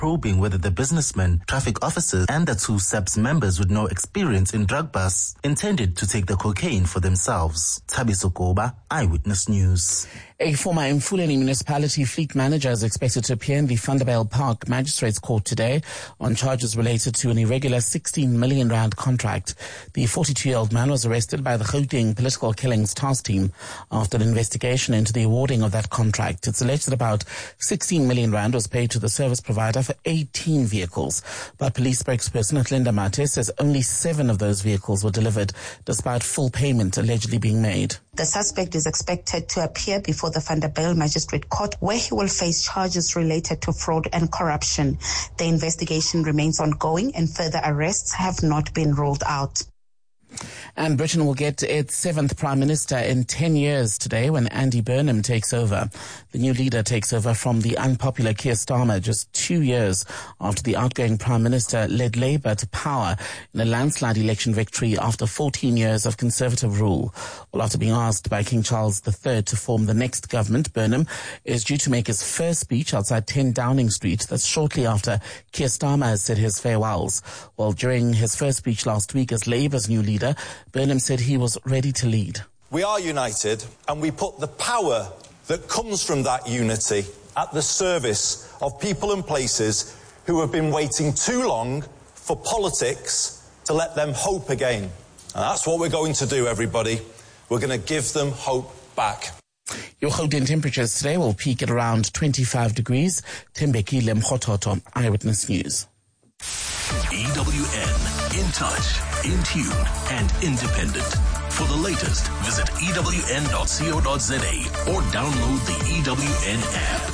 probing whether the businessmen, traffic officers and the two SAPS members with no experience in drug busts intended to take the cocaine for themselves. Thabiso Koba, Eyewitness News. A former Mfuleni municipality fleet manager is expected to appear in the Vanderbijl Park Magistrates Court today on charges related to an irregular 16 million rand contract. The 42-year-old man was arrested by the Gauteng Political Killings Task Team after an investigation into the awarding of that contract. It's alleged that about 16 million rand was paid to the service provider for 18 vehicles, but police spokesperson Atlinda Mate says only 7 of those vehicles were delivered, despite full payment allegedly being made. The suspect is expected to appear before the Vanderbijl Magistrate Court, where he will face charges related to fraud and corruption. The investigation remains ongoing and further arrests have not been ruled out. And Britain will get its 7th Prime Minister in 10 years today when Andy Burnham takes over. The new leader takes over from the unpopular Keir Starmer just 2 years after the outgoing Prime Minister led Labour to power in a landslide election victory after 14 years of Conservative rule. Well, after being asked by King Charles III to form the next government, Burnham is due to make his first speech outside 10 Downing Street. That's shortly after Keir Starmer has said his farewells. Well, during his first speech last week as Labour's new leader, Burnham said he was ready to lead. We are united, and we put the power that comes from that unity at the service of people and places who have been waiting too long for politics to let them hope again. And that's what we're going to do, everybody. We're going to give them hope back. Your Gauteng temperatures today will peak at around 25 degrees. Tembekile Mkhototo, Eyewitness News. EWN, in touch, in tune, and independent. For the latest, visit ewn.co.za or download the EWN app.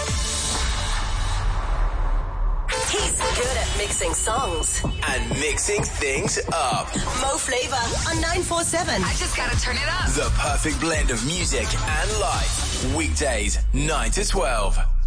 He's good at mixing songs and mixing things up. Mo Flavor on 947. I just gotta turn it up. The perfect blend of music and life. Weekdays, 9 to 12.